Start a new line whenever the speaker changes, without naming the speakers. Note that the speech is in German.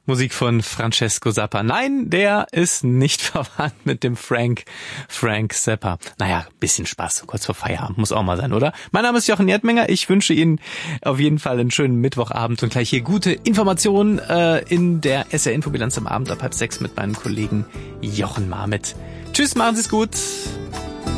Musik von Francesco Zappa. Nein, der ist nicht verwandt mit dem Frank Zappa. Naja, bisschen Spaß, kurz vor Feierabend, muss auch mal sein, oder? Mein Name ist Jochen Erdminger, ich wünsche Ihnen auf jeden Fall einen schönen Mittwochabend und gleich hier gute Informationen in der SR-Infobilanz am Abend ab 5:30 mit meinem Kollegen Jochen Marmit. Tschüss, machen Sie es gut.